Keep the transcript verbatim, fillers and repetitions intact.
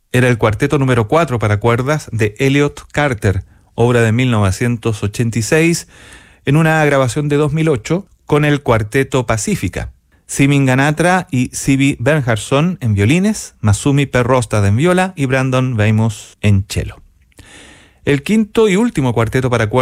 era el cuarteto número cuatro para cuerdas de Elliott Carter, obra de mil novecientos ochenta y seis, en una grabación de dos mil ocho con el Cuarteto Pacífica. Simin Ganatra y Sibi Bernhardsson en violines, Masumi Perrostad en viola y Brandon Weymouth en cello. El quinto y último cuarteto para cuerdas